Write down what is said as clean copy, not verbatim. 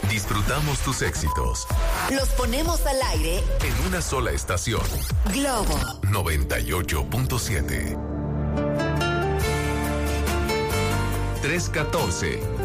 Disfrutamos tus éxitos. Los ponemos al aire En una sola estación. Globo 98.7. 314